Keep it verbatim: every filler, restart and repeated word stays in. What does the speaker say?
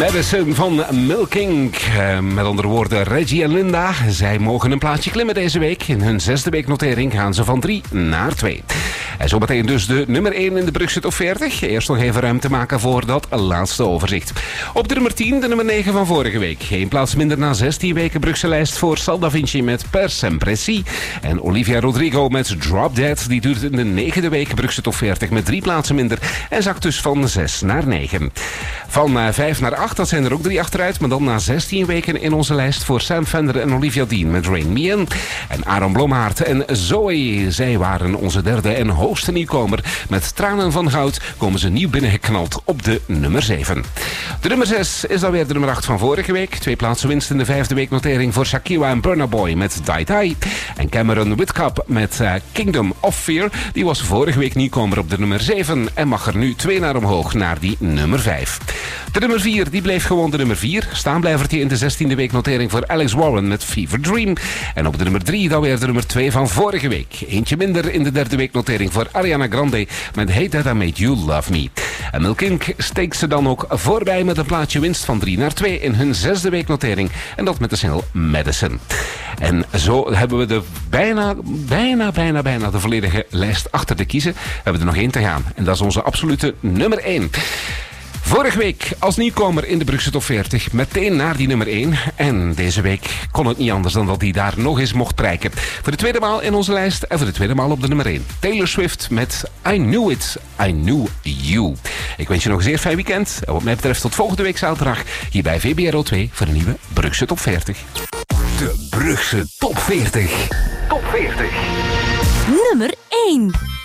Madison van Milking. Uh, met andere woorden Reggie en Linda. Zij mogen een plaatsje klimmen deze week. In hun zesde weeknotering gaan ze van drie naar twee. En zometeen dus de nummer één in de Brugse Top veertig. Eerst nog even ruimte maken voor dat laatste overzicht. Op de nummer tien, de nummer negen van vorige week. Geen plaats minder na zestien weken Brugse lijst voor Sal Da Vinci met Per Sempre Si. En Olivia Rodrigo met Drop Dead. Die duurt in de negende week Brugse Top veertig met drie plaatsen minder. En zakt dus van zes naar negen. Van uh, vijf naar acht, dat zijn er ook drie achteruit. Maar dan na zestien weken in onze lijst voor Sam Fender en Olivia Dean met Rain Me In. En Aaron Blommaert en Zoe. Zij waren onze derde en hoogste nieuwkomer. Met Tranen van Goud komen ze nieuw binnengeknald op de nummer zeven. De nummer zes is dan weer de nummer acht van vorige week. Twee plaatsen winst in de vijfde weeknotering voor Shakira en Burna Boy met Die Die. En Cameron Whitcup met uh, Kingdom of Fear. Die was vorige week nieuwkomer op de nummer zeven. En mag er nu twee naar omhoog naar die nummer vijf. De nummer vier die bleef gewoon de nummer vier. Staanblijvertje in de zestiende weeknotering voor Alex Warren met Fever Dream. En op de nummer drie dan weer de nummer twee van vorige week. Eentje minder in de derde weeknotering voor Ariana Grande met Hey That I Made You Love Me. En Milking steekt ze dan ook voorbij met een plaatje winst van drie naar twee in hun zesde weeknotering. En dat met de single Madison. En zo hebben we de bijna, bijna, bijna, bijna de volledige lijst achter de kiezen. We hebben er nog één te gaan. En dat is onze absolute nummer één. Vorige week als nieuwkomer in de Brugse Top veertig meteen naar die nummer één. En deze week kon het niet anders dan dat hij daar nog eens mocht prijken. Voor de tweede maal in onze lijst en voor de tweede maal op de nummer één. Taylor Swift met I Knew It, I Knew You. Ik wens je nog een zeer fijn weekend. En wat mij betreft tot volgende week zaterdag hier bij V B R O twee voor een nieuwe Brugse Top veertig. De Brugse Top veertig. Top veertig. Nummer één.